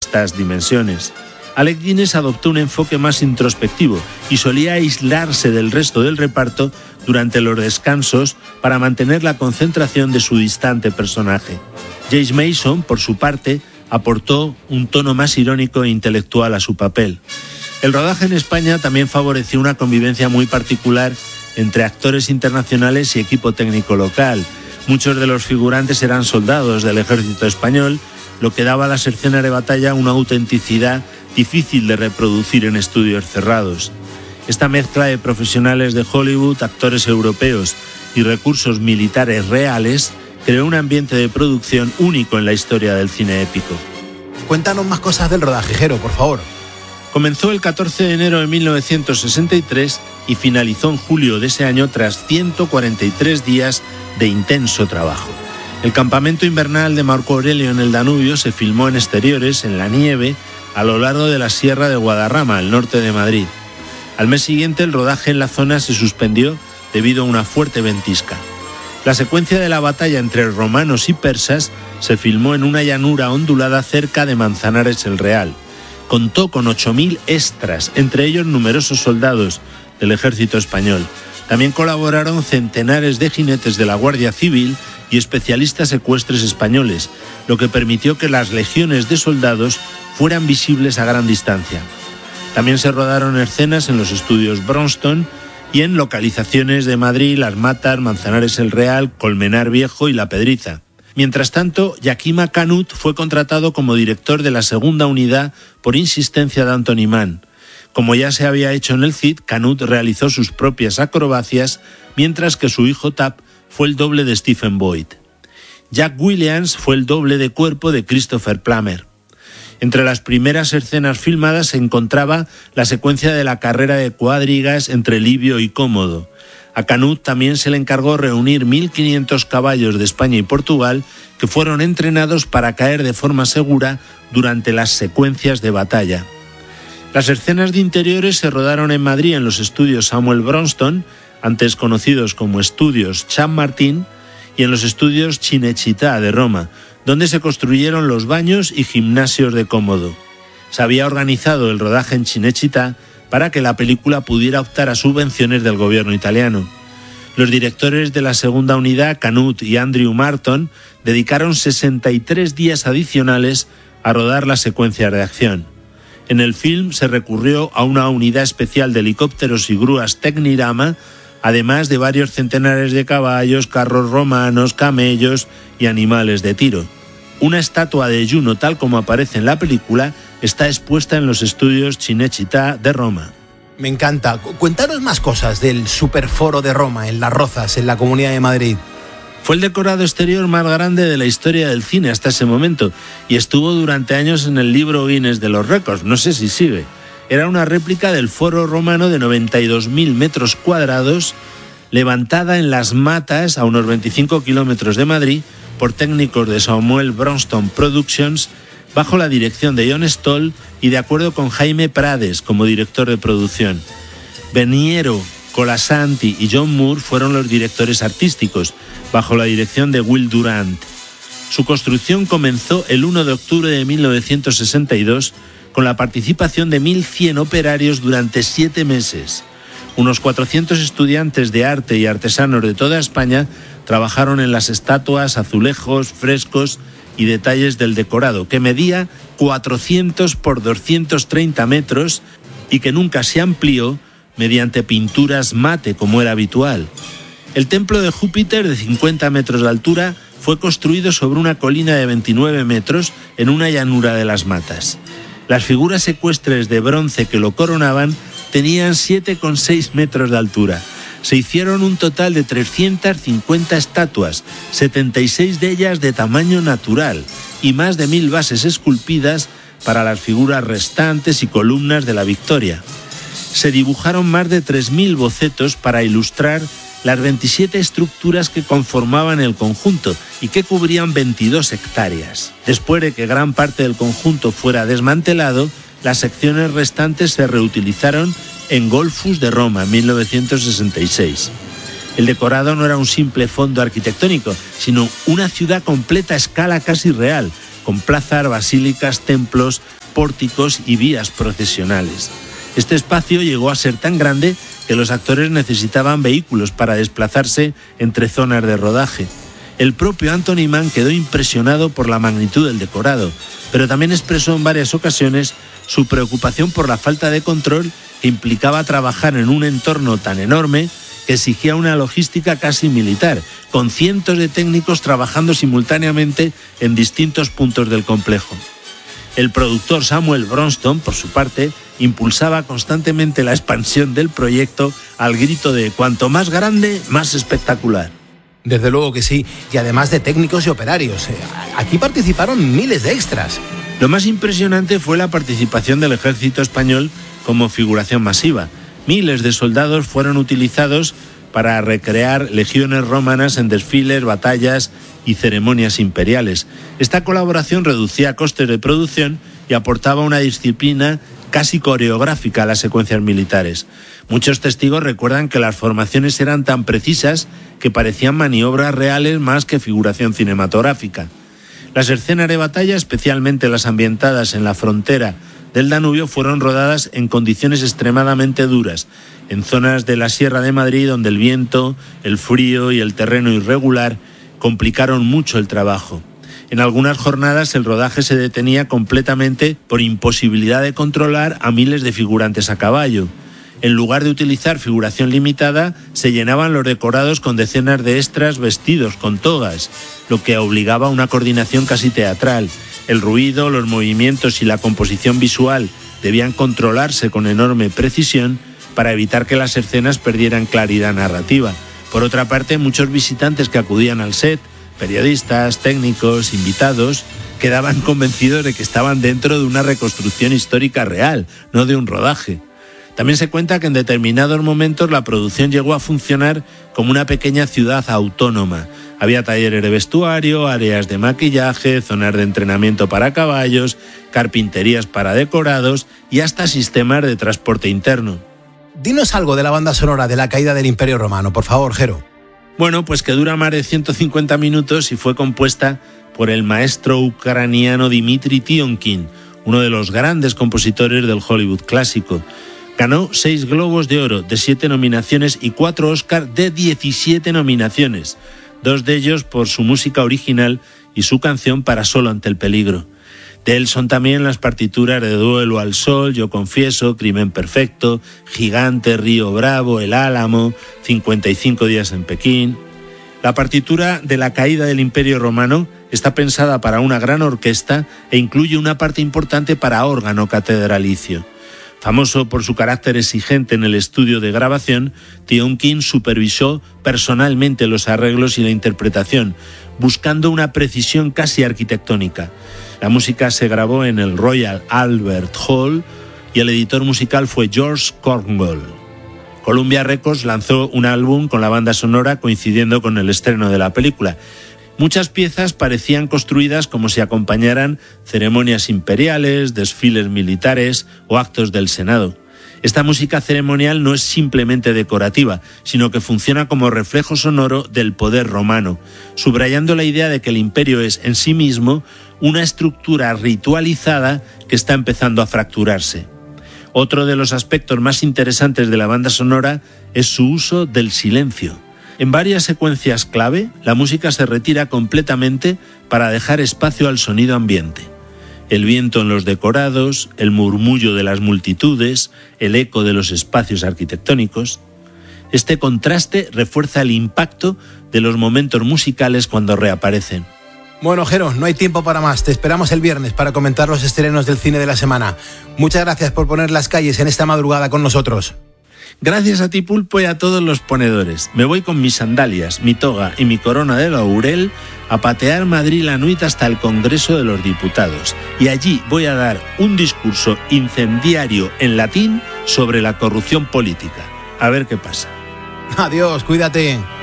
estas dimensiones. Alec Guinness adoptó un enfoque más introspectivo y solía aislarse del resto del reparto durante los descansos para mantener la concentración de su distante personaje. James Mason, por su parte, aportó un tono más irónico e intelectual a su papel. El rodaje en España también favoreció una convivencia muy particular entre actores internacionales y equipo técnico local. Muchos de los figurantes eran soldados del ejército español, lo que daba a las escenas de batalla una autenticidad difícil de reproducir en estudios cerrados. Esta mezcla de profesionales de Hollywood, actores europeos y recursos militares reales creó un ambiente de producción único en la historia del cine épico. Cuéntanos más cosas del rodaje, Jero, por favor. Comenzó el 14 de enero de 1963 y finalizó en julio de ese año tras 143 días de intenso trabajo. El campamento invernal de Marco Aurelio en el Danubio se filmó en exteriores, en la nieve, a lo largo de la Sierra de Guadarrama, al norte de Madrid. Al mes siguiente el rodaje en la zona se suspendió debido a una fuerte ventisca. La secuencia de la batalla entre romanos y persas se filmó en una llanura ondulada cerca de Manzanares el Real. Contó con 8.000 extras, entre ellos numerosos soldados del ejército español. También colaboraron centenares de jinetes de la Guardia Civil y especialistas ecuestres españoles, lo que permitió que las legiones de soldados fueran visibles a gran distancia. También se rodaron escenas en los estudios Bronston y en localizaciones de Madrid, Las Matas, Manzanares el Real, Colmenar Viejo y La Pedriza. Mientras tanto, Yakima Canut fue contratado como director de la segunda unidad por insistencia de Anthony Mann. Como ya se había hecho en el Cid, Canut realizó sus propias acrobacias, mientras que su hijo Tap fue el doble de Stephen Boyd. Jack Williams fue el doble de cuerpo de Christopher Plummer. Entre las primeras escenas filmadas se encontraba la secuencia de la carrera de cuadrigas entre Livio y Cómodo. A Canut también se le encargó reunir 1.500 caballos de España y Portugal que fueron entrenados para caer de forma segura durante las secuencias de batalla. Las escenas de interiores se rodaron en Madrid en los estudios Samuel Bronston, antes conocidos como estudios Champmartin, y en los estudios Cinecittà de Roma, donde se construyeron los baños y gimnasios de Cómodo. Se había organizado el rodaje en Cinecittà para que la película pudiera optar a subvenciones del gobierno italiano. Los directores de la segunda unidad, Canut y Andrew Marton, dedicaron 63 días adicionales a rodar las secuencias de acción. En el film se recurrió a una unidad especial de helicópteros y grúas Tecnirama, además de varios centenares de caballos, carros romanos, camellos y animales de tiro. Una estatua de Juno, tal como aparece en la película, está expuesta en los estudios Cinecittà de Roma. Me encanta. Cuéntanos más cosas del Superforo de Roma, en Las Rozas, en la Comunidad de Madrid. Fue el decorado exterior más grande de la historia del cine hasta ese momento y estuvo durante años en el libro Guinness de los récords, no sé si sigue. Era una réplica del foro romano de 92.000 metros cuadrados, levantada en Las Matas, a unos 25 kilómetros de Madrid, por técnicos de Samuel Bronston Productions, bajo la dirección de John Stoll y de acuerdo con Jaime Prades como director de producción. Beniero, Colasanti y John Moore fueron los directores artísticos, bajo la dirección de Will Durant. Su construcción comenzó el 1 de octubre de 1962 con la participación de 1.100 operarios durante 7 meses. Unos 400 estudiantes de arte y artesanos de toda España trabajaron en las estatuas, azulejos, frescos y detalles del decorado, que medía 400 por 230 metros y que nunca se amplió mediante pinturas mate, como era habitual. El templo de Júpiter, de 50 metros de altura, fue construido sobre una colina de 29 metros en una llanura de Las Matas. Las figuras ecuestres de bronce que lo coronaban tenían 7,6 metros de altura. Se hicieron un total de 350 estatuas, 76 de ellas de tamaño natural, y más de 1.000 bases esculpidas para las figuras restantes y columnas de la Victoria. Se dibujaron más de 3.000 bocetos para ilustrar las 27 estructuras que conformaban el conjunto y que cubrían 22 hectáreas. Después de que gran parte del conjunto fuera desmantelado, las secciones restantes se reutilizaron en Golfus de Roma en 1966. El decorado no era un simple fondo arquitectónico, sino una ciudad completa a escala casi real, con plazas, basílicas, templos, pórticos y vías procesionales. Este espacio llegó a ser tan grande que los actores necesitaban vehículos para desplazarse entre zonas de rodaje. El propio Anthony Mann quedó impresionado por la magnitud del decorado, pero también expresó en varias ocasiones su preocupación por la falta de control que implicaba trabajar en un entorno tan enorme que exigía una logística casi militar, con cientos de técnicos trabajando simultáneamente en distintos puntos del complejo. El productor Samuel Bronston, por su parte, impulsaba constantemente la expansión del proyecto al grito de cuanto más grande, más espectacular. Desde luego que sí, y además de técnicos y operarios. Aquí participaron miles de extras. Lo más impresionante fue la participación del ejército español como figuración masiva. Miles de soldados fueron utilizados para recrear legiones romanas en desfiles, batallas y ceremonias imperiales. Esta colaboración reducía costes de producción y aportaba una disciplina casi coreográfica a las secuencias militares. Muchos testigos recuerdan que las formaciones eran tan precisas que parecían maniobras reales más que figuración cinematográfica. Las escenas de batalla, especialmente las ambientadas en la frontera del Danubio, fueron rodadas en condiciones extremadamente duras, en zonas de la Sierra de Madrid donde el viento, el frío y el terreno irregular complicaron mucho el trabajo. En algunas jornadas el rodaje se detenía completamente por imposibilidad de controlar a miles de figurantes a caballo. En lugar de utilizar figuración limitada, se llenaban los decorados con decenas de extras vestidos con togas, lo que obligaba a una coordinación casi teatral. El ruido, los movimientos y la composición visual debían controlarse con enorme precisión para evitar que las escenas perdieran claridad narrativa. Por otra parte, muchos visitantes que acudían al set, periodistas, técnicos, invitados, quedaban convencidos de que estaban dentro de una reconstrucción histórica real, no de un rodaje. También se cuenta que en determinados momentos la producción llegó a funcionar como una pequeña ciudad autónoma. Había talleres de vestuario, áreas de maquillaje, zonas de entrenamiento para caballos, carpinterías para decorados y hasta sistemas de transporte interno. Dinos algo de la banda sonora de La caída del Imperio Romano, por favor, Jero. Bueno, pues que dura más de 150 minutos y fue compuesta por el maestro ucraniano Dmitri Tiomkin, uno de los grandes compositores del Hollywood clásico. Ganó 6 Globos de Oro de 7 nominaciones y 4 Oscar de 17 nominaciones, 2 de ellos por su música original y su canción Para solo ante el peligro. De él son también las partituras de Duelo al Sol, Yo confieso, Crimen perfecto, Gigante, Río Bravo, El Álamo, 55 días en Pekín. La partitura de La caída del Imperio Romano está pensada para una gran orquesta e incluye una parte importante para órgano catedralicio. Famoso por su carácter exigente en el estudio de grabación, Tiomkin supervisó personalmente los arreglos y la interpretación, buscando una precisión casi arquitectónica. La música se grabó en el Royal Albert Hall y el editor musical fue George Cornwell. Columbia Records lanzó un álbum con la banda sonora coincidiendo con el estreno de la película. Muchas piezas parecían construidas como si acompañaran ceremonias imperiales, desfiles militares o actos del Senado. Esta música ceremonial no es simplemente decorativa, sino que funciona como reflejo sonoro del poder romano, subrayando la idea de que el imperio es en sí mismo una estructura ritualizada que está empezando a fracturarse. Otro de los aspectos más interesantes de la banda sonora es su uso del silencio. En varias secuencias clave, la música se retira completamente para dejar espacio al sonido ambiente. El viento en los decorados, el murmullo de las multitudes, el eco de los espacios arquitectónicos. Este contraste refuerza el impacto de los momentos musicales cuando reaparecen. Bueno, Jero, no hay tiempo para más. Te esperamos el viernes para comentar los estrenos del cine de la semana. Muchas gracias por poner las calles en esta madrugada con nosotros. Gracias a ti, Pulpo, y a todos los ponedores. Me voy con mis sandalias, mi toga y mi corona de laurel a patear Madrid la nuit hasta el Congreso de los Diputados. Y allí voy a dar un discurso incendiario en latín sobre la corrupción política. A ver qué pasa. Adiós, cuídate.